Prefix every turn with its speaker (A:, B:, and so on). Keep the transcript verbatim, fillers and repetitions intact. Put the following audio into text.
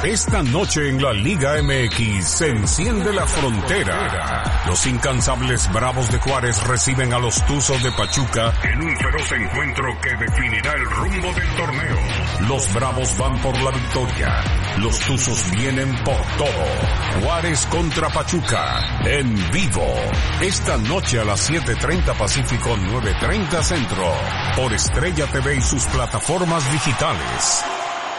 A: Esta noche en la Liga M X se enciende la frontera. Los incansables Bravos de Juárez reciben a los Tuzos de Pachuca en un feroz encuentro que definirá el rumbo del torneo. Los Bravos van por la victoria. Los Tuzos vienen por todo. Juárez contra Pachuca en vivo. Esta noche a las siete treinta Pacífico, nueve treinta Centro. Por Estrella T V y sus plataformas digitales.